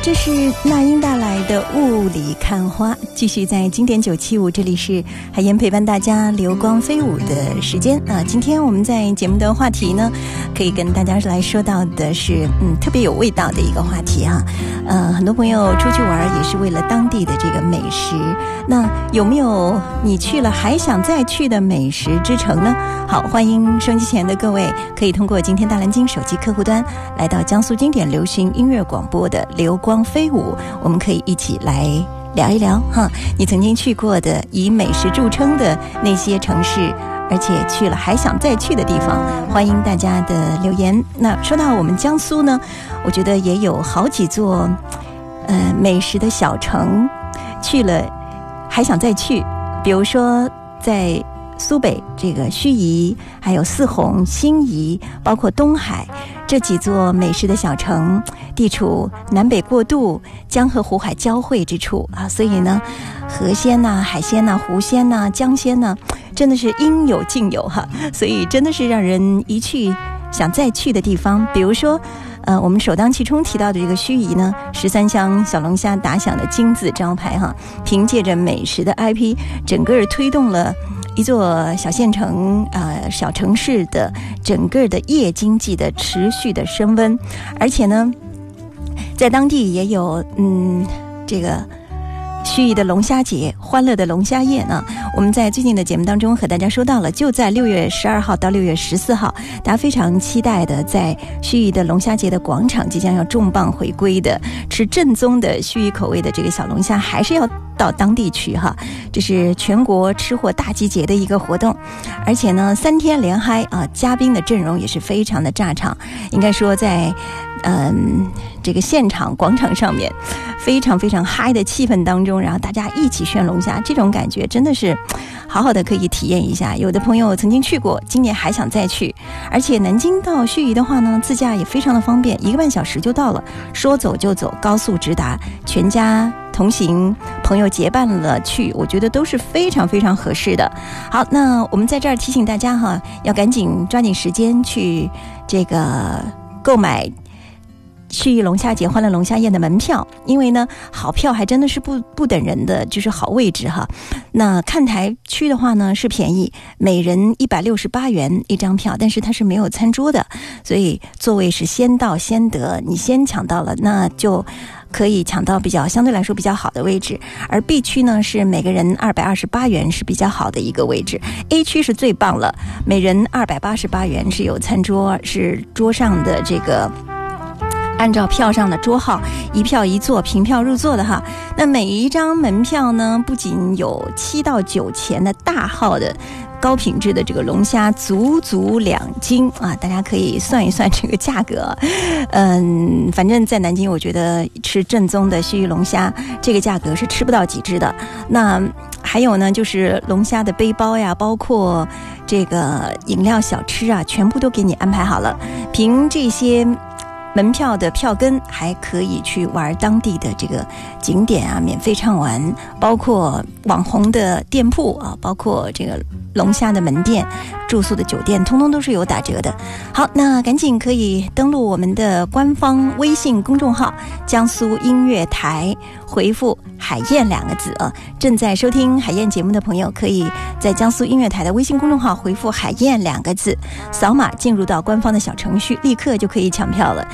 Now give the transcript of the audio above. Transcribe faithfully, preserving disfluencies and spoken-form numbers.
这是那英带来的雾里看花，继续在经典九七五，这里是海燕陪伴大家流光飞舞的时间啊。今天我们在节目的话题呢，可以跟大家来说到的是嗯特别有味道的一个话题啊。呃，很多朋友出去玩也是为了当地的这个美食，那有没有你去了还想再去的美食之城呢？好，欢迎收音机前的各位可以通过今天大蓝鲸手机客户端来到江苏经典流行音乐广播的流光飞舞，我们可以一起来聊一聊哈，你曾经去过的以美食著称的那些城市，而且去了还想再去的地方，欢迎大家的留言。那说到我们江苏呢，我觉得也有好几座呃美食的小城，去了还想再去，比如说在苏北这个盱眙，还有泗洪、兴义，包括东海这几座美食的小城，地处南北过渡、江河湖海交汇之处啊，所以呢，河鲜呐、海鲜呐、湖鲜呐、江鲜呐，真的是应有尽有哈，所以真的是让人一去想再去的地方。比如说呃，我们首当其冲提到的这个盱眙呢，十三香小龙虾打响的金字招牌哈，凭借着美食的 I P， 整个推动了一座小县城呃小城市的整个的夜经济的持续的升温，而且呢，在当地也有嗯这个盱眙的龙虾节，欢乐的龙虾宴呢。我们在最近的节目当中和大家说到了，就在六月十二号到六月十四号，大家非常期待的，在盱眙的龙虾节的广场即将要重磅回归的，吃正宗的盱眙口味的这个小龙虾，还是要到当地去哈。这是全国吃货大集结的一个活动，而且呢，三天连嗨啊，嘉宾的阵容也是非常的炸场，应该说在嗯这个现场广场上面非常非常嗨的气氛当中，然后大家一起炫龙虾，这种感觉真的是好好的可以体验一下。有的朋友曾经去过，今年还想再去，而且南京到盱眙的话呢，自驾也非常的方便，一个半小时就到了，说走就走，高速直达，全家同行，朋友结伴了去，我觉得都是非常非常合适的。好，那我们在这儿提醒大家哈，要赶紧抓紧时间去这个购买盱眙龙虾节欢乐龙虾宴的门票，因为呢好票还真的是不不等人的，就是好位置哈。那看台区的话呢是便宜，每人一百六十八元一张票，但是它是没有餐桌的，所以座位是先到先得，你先抢到了那就可以抢到比较相对来说比较好的位置。而 B 区呢是每个人二百二十八元是比较好的一个位置， A 区是最棒了，每人二百八十八元是有餐桌，是桌上的这个按照票上的桌号一票一座凭票入座的哈。那每一张门票呢不仅有七到九钱的大号的高品质的这个龙虾，足足两斤啊！大家可以算一算这个价格。嗯，反正在南京我觉得吃正宗的盱眙龙虾这个价格是吃不到几只的。那还有呢就是龙虾的背包呀，包括这个饮料小吃啊，全部都给你安排好了，凭这些门票的票根还可以去玩当地的这个景点啊，免费畅玩，包括网红的店铺啊，包括这个龙虾的门店、住宿的酒店，通通都是有打折的。好，那赶紧可以登录我们的官方微信公众号江苏音乐台，回复海燕两个字啊。正在收听海燕节目的朋友，可以在江苏音乐台的微信公众号回复海燕两个字，扫码进入到官方的小程序，立刻就可以抢票了。